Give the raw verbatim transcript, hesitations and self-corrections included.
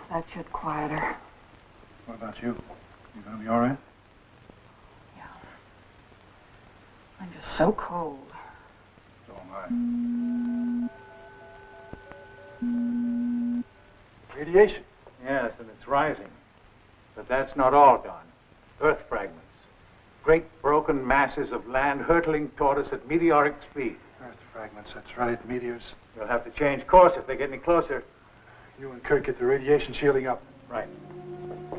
That should quiet her. What about you? You gonna be all right? Yeah. I'm just so cold. So am I. Radiation. Yes, and it's rising. But that's not all, Don. Earth fragments. Great broken masses of land hurtling toward us at meteoric speed. Earth fragments, that's right. Meteors. We'll have to change course if they get any closer. You and Kirk get the radiation shielding up. Right.